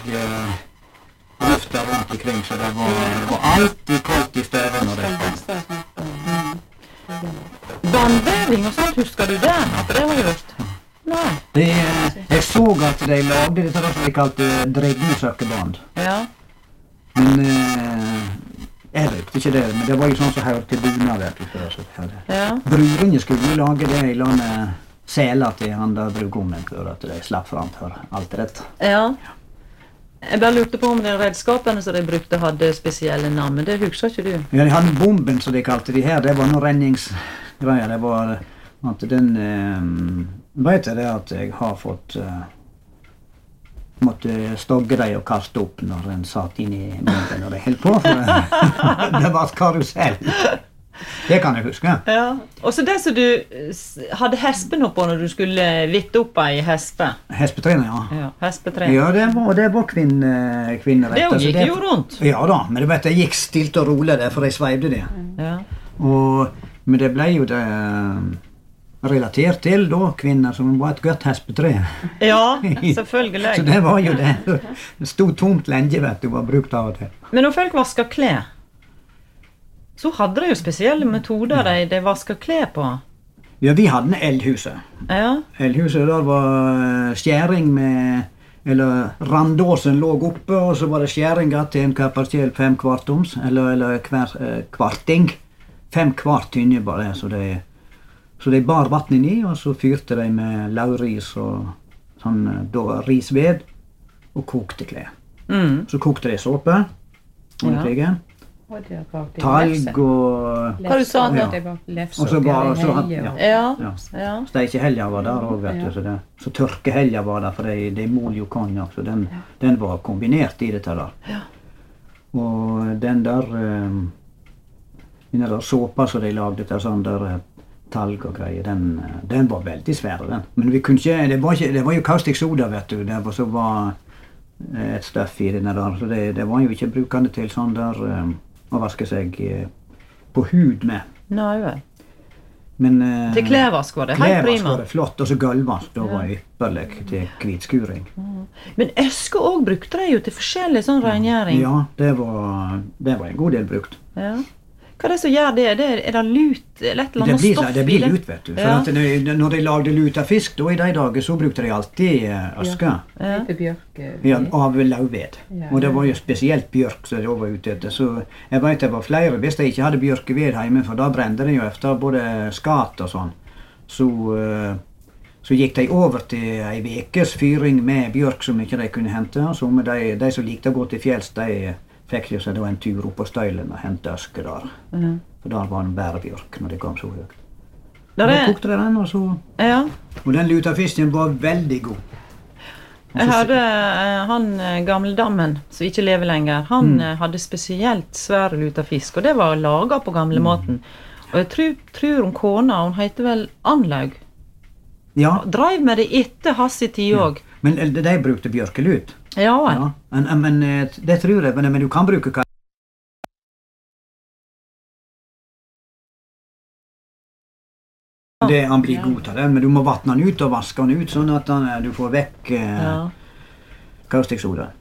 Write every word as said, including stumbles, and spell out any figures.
eh, lufta rundt omkring, så det var, det var alltid kaldt i stedet når det kom. Bandveving og sånt, husker du det? At det var gjort? Nei. Det, eh, jeg så at de lagde dette som de kalte dregnesøkkeband. Ja. Men eh, jeg brukte ikke det, men det var jo sånn som hørte til bunad, vet du, før. Så det hadde. Ja. Brurene skulle jo lage det i landet seler til han der brugommen, for at de slapp fram for alt rett. Ja. Jeg bare lurte på om de redskapene som de brukte hadde spesielle navn, men det husker ikke du. Ja, de hadde bomben, som de kalte de her. Det var noen renningsgreier. Det var at den eh, vet jeg det at jeg har fått eh, måtte stogge dem og kaste opp når den satt inn i bomben og de held på, for det, det var et karusell. Det kan jeg huske. Ja. Og så det som du s- hadde hespen oppå når du skulle vitte opp ei hespe. Hespetrener, ja. Ja, hespetre. Ja, det var, det var kvinne, kvinnerett. Det Altså, gikk jo rundt. Ja da, men du vet, jeg gikk stilt og rolig der, for jeg sveivde det. Ja. Og, men det ble jo det eh, relatert til da, kvinner som var et godt hespetre. Ja, selvfølgelig. Så det var jo det. Det stod tomt lenge, vet du, var brukt av og til. Men når folk vasker klær, så hadde de jo spesielle metoder de, de vasker klær på. Ja, vi hadde eldhuset. Ja. Eldhuset der var eh, skjæring med, eller randåsen lå oppe, og så var det skjæringer til en kapasitet fem kvartoms, eller, eller hver, eh, kvarting. Fem kvart tynne bare, så de, så de bar vattnet i, og så fyrte de med lauris og sånn, eh, da, risved, og kokte klær. Mm. Så kokte de såpe, under Ja. krigen. Og det var faktisk Talg og Hva du sa nå? Det var lefse Og så bare- og så- helge ja. og- Ja. Ja. Ja. Steikehelja var der òg, vet du. Ja. Så, det, så tørkehelja var der, for de, de mol jo konjakk, så den, den var kombinert i dette der. Ja. Og den der um, den der såpa som de lagde til sånn der eh, talg og greier, den, eh, den var veldig svær, den. Men vi kunne ikke, det var, ikke, det var jo caustic soda, vet du, det var, så var eh, et støff i den der, så det, det var jo ikke brukende til sånn der um, å vaske seg eh, på hud med. Nei, vel. Men eh, Til klærvask var det helt klærvask prima. var det flott, og så gulvvask, da var det ypperlig til hvitskuring. Men eske også brukte de jo til forskjellig sånn rengjøring. Ja, det var, det var en god del brukt. Ja. Hva er det som gjør det? det er, er det lut eller et eller Det annet blir, stoff det i blir det? lut, vet du. For Ja. at det, når de lagde luta fisk, da i de dager, så brukte de alltid eh, aske. Ja. Lite bjørk. eh, Ja, av lauvved. Ja. Og det var jo spesielt bjørk som de var ute etter. Så jeg vet det var flere, hvis de ikke hadde bjørkeved hjemme, for da brente de jo efter både skat og sånn. Så, eh, så gikk de over til ei vekes fyring med bjørk som ikke de kunne hente. Så med de, de som likte å gå til fjells, de fikk jo seg da en tur opp på støylen og hente aske der. Ja. For der var en bare bjørk når det kom så høyt. Der Da er, kokte de den, og så... ja. Og den lutafisken var veldig god. Jeg hørte eh, han eh, gamledammen, som ikke lever lenger, han eh, hadde spesielt svær lutafisk, og det var laget på gamlemåten. Og jeg tror, tror om kona, hun heter vel Anlaug, Ja, drev med det etter hans i tid også. men eh, de brukte bjørkelut. Ja, vel. Ja, men, men eh, det tror jeg, men, men du kan bruke hva det han blir god til den, men du må vattne den ut og vaske den ut, sånn at han, du får vekk eh, Ja. kaustikk soda.